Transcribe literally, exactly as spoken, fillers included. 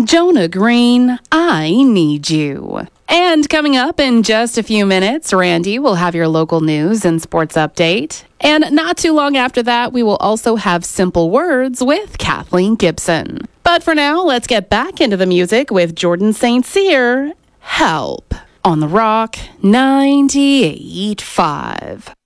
Jonah Green, I Need You. And coming up in just a few minutes, Randy will have your local news and sports update. And not too long after that, we will also have Simple Words with Kathleen Gibson. But for now, let's get back into the music with Jordan Saint Cyr, Help, on The Rock ninety-eight point five.